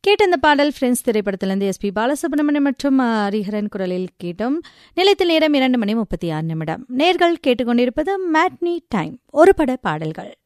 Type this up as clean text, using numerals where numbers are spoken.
கேட்ட இந்த பாடல் ஃப்ரெண்ட்ஸ் திரைப்படத்திலிருந்து எஸ்பி பாலசுப்ரமணியம் மற்றும் ஹரிஹரன் குரலில் கேட்டோம். நிலையத்தில் நேரம் 2:36 நேர்கள் கேட்டுக்கொண்டிருப்பது மேட்னி டைம், ஒரு பட பாடல்கள்.